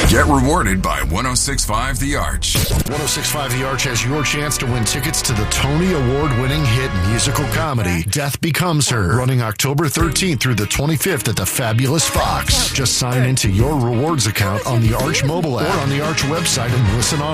Get rewarded by 106.5 The Arch. 106.5 The Arch has your chance to win tickets to the Tony Award-winning hit musical comedy, Death Becomes Her, running October 13th through the 25th at the Fabulous Fox. Just sign into your rewards account on the Arch mobile app or on the Arch website and listen on